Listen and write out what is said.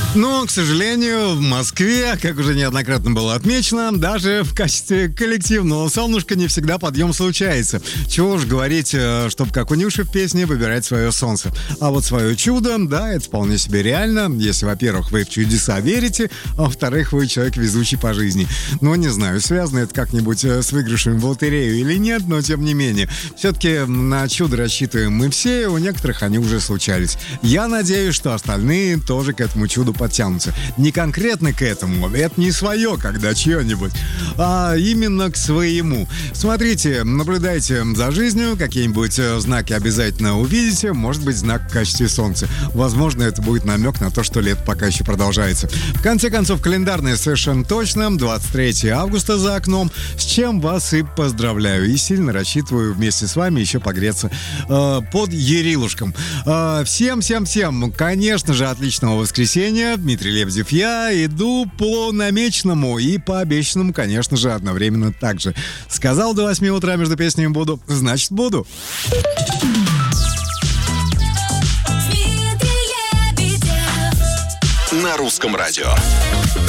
Но, к сожалению, в Москве, как уже неоднократно было отмечено, даже в качестве коллективного солнышка не всегда подъем случается. Чего уж говорить, чтобы как у Нюши в песне выбирать свое солнце. А вот свое чудо, да, это вполне себе реально, если, во-первых, вы в чудеса верите, а во-вторых, вы человек везучий по жизни. Ну, не знаю, связано это как-нибудь с выигрышем в лотерею или нет, но тем не менее. Все-таки на чудо рассчитываем мы все, и у некоторых они уже случались. Я надеюсь, что остальные тоже к этому чуду подтянутся. Не конкретно к этому, это не свое, когда чье-нибудь, а именно к своему. Смотрите, наблюдайте за жизнью, какие-нибудь знаки обязательно увидите, может быть, знак в качестве солнца. Возможно, это будет намек на то, что лето пока еще продолжается. В конце концов, календарное совершенно точно, 23 августа за окном, с чем вас и поздравляю. И сильно рассчитываю вместе с вами еще погреться под Ярилушком. Всем, конечно же, отличного воскресенья. Дмитрий Лебедев, я иду по намеченному и по обещанному, конечно же, одновременно так же. Сказал до 8 утра между песнями буду, значит буду. На русском радио.